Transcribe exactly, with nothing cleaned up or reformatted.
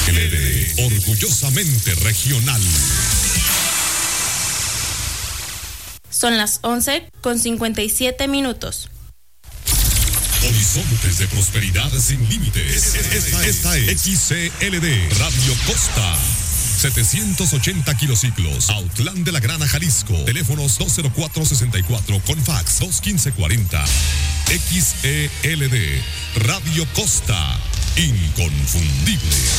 L D, orgullosamente regional. Son las once con cincuenta y siete minutos. Horizontes de prosperidad sin límites. Esta, esta es X C L D, Radio Costa. setecientos ochenta kilociclos, Autlán de la Grana, Jalisco. Teléfonos dos cero cuatro sesenta y cuatro con fax dos quince cuarenta. X E L D, Radio Costa, inconfundible.